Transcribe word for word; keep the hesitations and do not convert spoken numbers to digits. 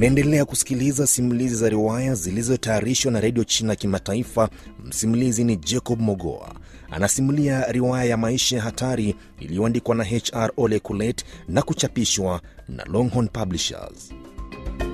Unaendelea kusikiliza simulizi za riwaya zilizotayarishwa na Radio China Kimataifa. Msimulizi ni Jacob Mogoa. Anasimulia riwaya ya Maisha ya Hatari iliyoandikwa na H R Ole Kulet na kuchapishwa na Longhorn Publishers.